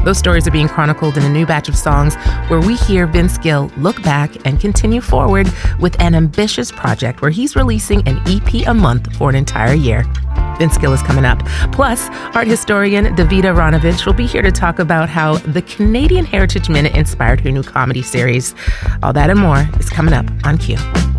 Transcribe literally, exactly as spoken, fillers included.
Those stories are being chronicled in a new batch of songs where we hear Vince Gill look back and continue forward with an ambitious project where he's releasing an E P a month for an entire year. Vince Gill is coming up. Plus, art historian Davida Ronovich will be here to talk about how the Canadian Heritage Minute inspired her new comedy series. All that and more is coming up on Q.